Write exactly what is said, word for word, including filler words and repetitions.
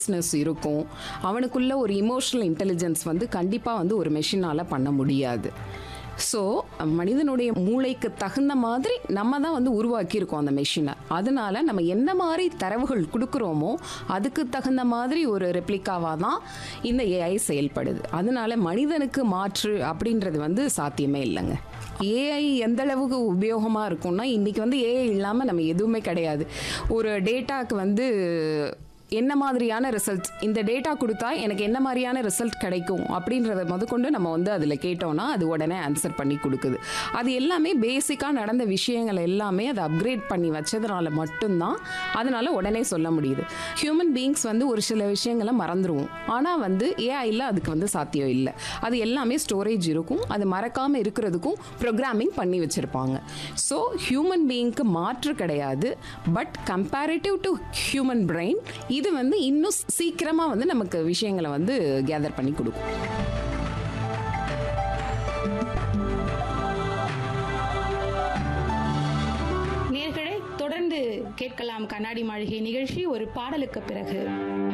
Business இருக்கும். அவனுக்குள்ள ஒரு இமோஷனல் இன்டெலிஜென்ஸ் வந்து கண்டிப்பாக வந்து ஒரு மெஷினால் பண்ண முடியாது. ஸோ மனிதனுடைய மூளைக்கு தகுந்த மாதிரி நம்ம தான் வந்து உருவாக்கியிருக்கோம் அந்த மெஷினை. அதனால நம்ம என்ன மாதிரி தரவுகள் கொடுக்குறோமோ அதுக்கு தகுந்த மாதிரி ஒரு ரெப்ளிகாவாக தான் இந்த ஏஐ செயல்படுது. அதனால மனிதனுக்கு மாற்று அப்படின்றது வந்து சாத்தியமே இல்லைங்க. ஏஐ எந்த அளவுக்கு உபயோகமாக இருக்கும்னா, இன்றைக்கி வந்து ஏஐ இல்லாமல் நம்ம எதுவுமே கிடையாது. ஒரு டேட்டாக்கு வந்து என்ன மாதிரியான ரிசல்ட்ஸ், இந்த டேட்டா கொடுத்தா எனக்கு என்ன மாதிரியான ரிசல்ட் கிடைக்கும் அப்படின்றத முதற்கொண்டு நம்ம வந்து அதில் கேட்டோம்னா அது உடனே ஆன்சர் பண்ணி கொடுக்குது. அது எல்லாமே பேசிக்காக நடந்த விஷயங்கள் எல்லாமே அதை அப்கிரேட் பண்ணி வச்சதுனால மட்டும்தான் அதனால் உடனே சொல்ல முடியுது. ஹியூமன் பீயிங்ஸ் வந்து ஒரு சில விஷயங்களை மறந்துடுவோம். ஆனால் வந்து ஏஐயில் அதுக்கு வந்து சாத்தியம் இல்லை. அது எல்லாமே ஸ்டோரேஜ் இருக்கும். அது மறக்காமல் இருக்கிறதுக்கும் ப்ரோக்ராமிங் பண்ணி வச்சுருப்பாங்க. ஸோ ஹியூமன் பீயிங்க்கு மாற்று கிடையாது. But comparative to human brain இது வந்து இன்னும் சீக்கிரமா வந்து நமக்கு விஷயங்களை வந்து கேதர் பண்ணி கொடுக்கும். நேயர்களே, தொடர்ந்து கேட்கலாம் கண்ணாடி மாளிகை நிகழ்ச்சி ஒரு பாடலுக்கு பிறகு.